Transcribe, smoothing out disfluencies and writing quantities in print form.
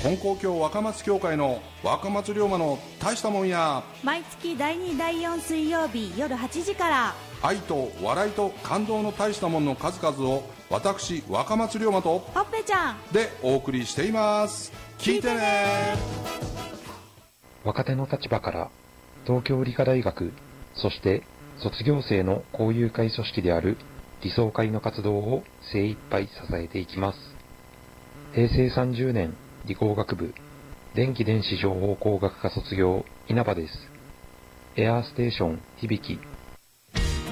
金光教若松教会の若松龍馬の大したもんや、 毎月第2第4水曜日夜8時から、 愛と笑いと感動の大したもんの数々を私若松龍馬とほっぺちゃんでお送りしています。聞いてね。 若手の立場から東京理科大学、そして卒業生の交友会組織である理想会の活動を精一杯支えていきます。平成30年理工学部電気電子情報工学科卒業稲葉です。エアーステーション響き